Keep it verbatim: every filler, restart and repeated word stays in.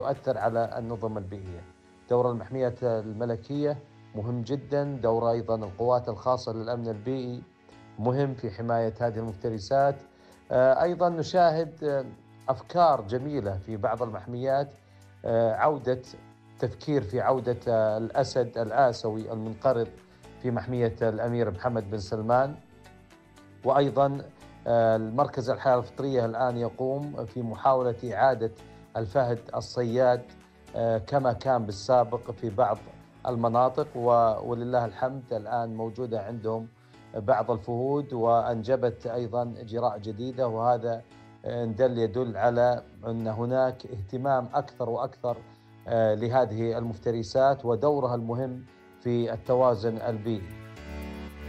تؤثر على النظم البيئية. دور المحميات الملكية مهم جدا، دور أيضا القوات الخاصة للأمن البيئي مهم في حماية هذه المفترسات. آه، أيضا نشاهد آه، أفكار جميلة في بعض المحميات، آه، عودة تفكير في عودة آه، الأسد الآسيوي المنقرض في محمية الأمير محمد بن سلمان. وأيضا آه، المركز الحياة الفطرية الآن يقوم في محاولة إعادة الفهد الصياد آه، كما كان بالسابق في بعض المناطق، و- ولله الحمد الآن موجودة عندهم بعض الفهود، وأنجبت أيضا إجراء جديدة، وهذا آه، إن دل يدل على أن هناك اهتمام أكثر وأكثر آه، لهذه المفترسات ودورها المهم في التوازن البيئي.